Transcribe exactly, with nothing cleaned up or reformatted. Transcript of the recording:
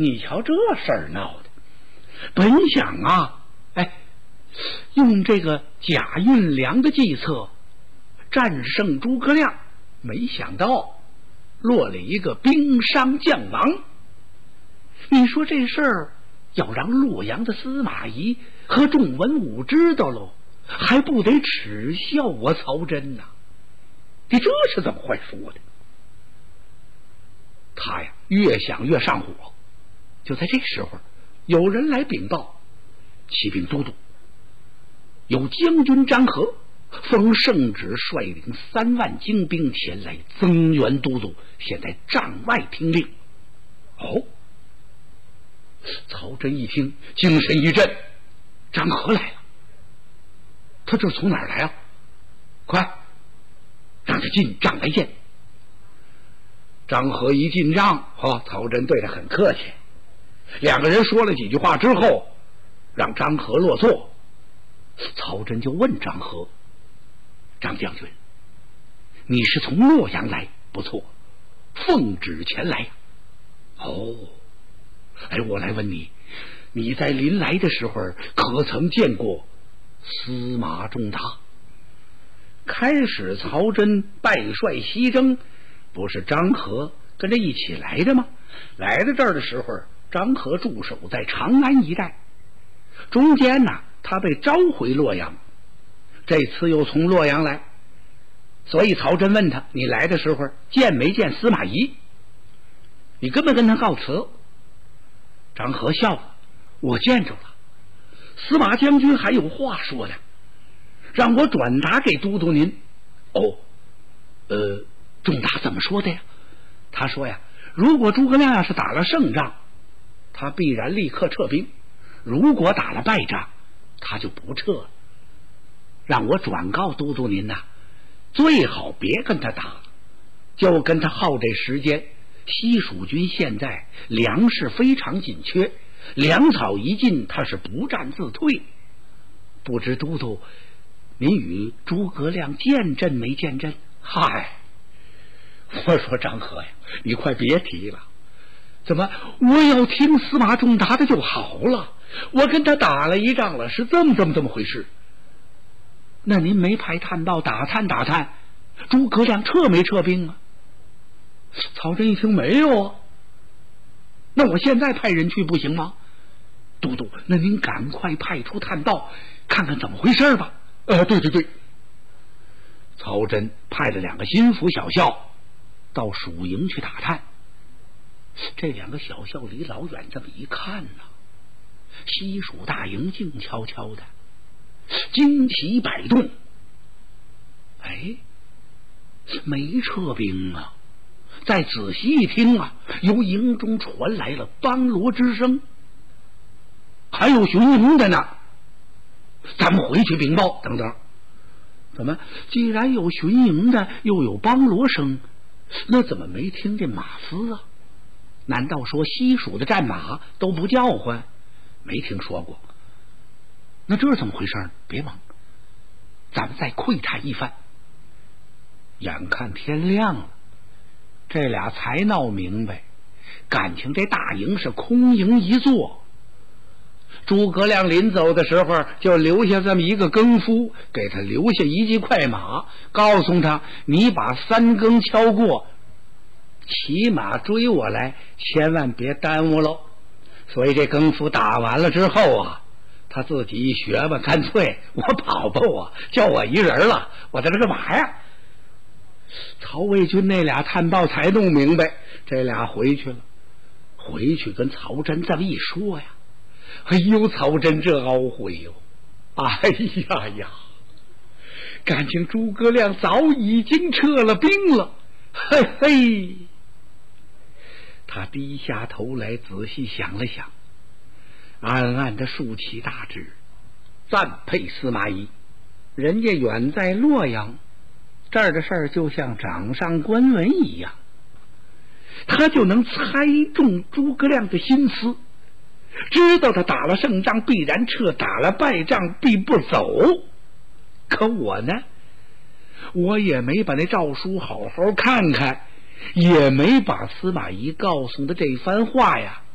你瞧这事儿闹的，本想啊，哎，用这个贾运良的计策战胜诸葛亮，没想到落了一个兵伤将亡。你说这事儿要让洛阳的司马懿和众文武知道喽，还不得耻笑我曹真呐、啊？你这是怎么会说的？他呀，越想越上火。就在这时候，有人来禀报，启禀都督，有将军张合奉圣旨率领三万精兵前来增援都督，现在帐外听令。哦，曹真一听，精神一振，张合来了。他这从哪儿来啊？快让他进帐来见。张合一进帐，哦，曹真对他很客气。两个人说了几句话之后，让张合落座。曹真就问张合：“张将军，你是从洛阳来？不错，奉旨前来。哦，哎，我来问你，你在临来的时候可曾见过司马仲达？”开始曹真败率西征，不是张合跟着一起来的吗？来到这儿的时候，张合驻守在长安一带，中间呢，他被召回洛阳，这次又从洛阳来，所以曹真问他：“你来的时候见没见司马懿？你跟没跟他告辞？”张合笑了：“我见着了，司马将军还有话说呢，让我转达给都督您。”哦，呃，仲达怎么说的呀？他说呀，如果诸葛亮要是打了胜仗，他必然立刻撤兵；如果打了败仗，他就不撤了。让我转告都督您呐、啊，最好别跟他打了，就跟他耗这时间。西蜀军现在粮食非常紧缺，粮草一尽，他是不战自退。不知都督您与诸葛亮见阵没见阵？嗨，我说张合呀，你快别提了。怎么我要听司马仲达的就好了？我跟他打了一仗了，是这么这么这么回事。那您没派探报打探打探，诸葛亮撤没撤兵啊？曹真一听没有啊。那我现在派人去不行吗？都督，那您赶快派出探报，看看怎么回事吧。呃，对对对。曹真派了两个心腹小校到蜀营去打探。这两个小校离老远这么一看呢、啊，西蜀大营静悄悄的，旌旗摆动。哎，没撤兵啊！再仔细一听啊，由营中传来了梆锣之声，还有巡营的呢。咱们回去禀报。等等，怎么既然有巡营的，又有梆锣声，那怎么没听见马嘶啊？难道说西蜀的战马都不叫唤？没听说过。那这是怎么回事呢？别忙，咱们再窥探一番。眼看天亮了，这俩才闹明白，感情这大营是空营一座。诸葛亮临走的时候就留下这么一个更夫，给他留下一骑快马，告诉他：你把三更敲过，骑马追我来，千万别耽误喽。所以这更夫打完了之后啊，他自己一学吧，干脆我跑吧，我就我一人了，我在这干嘛呀？曹魏军那俩探报才弄明白，这俩回去了，回去跟曹真这么一说呀，哎呦，曹真这懊悔哟、哦！哎呀呀，感情诸葛亮早已经撤了兵了，嘿嘿。他低下头来仔细想了想，暗暗的竖起大指，赞佩司马懿。人家远在洛阳，这儿的事儿就像掌上观文一样，他就能猜中诸葛亮的心思，知道他打了胜仗必然撤，打了败仗必不走。可我呢，我也没把那诏书好好看看，也没把司马懿告诉的这番话呀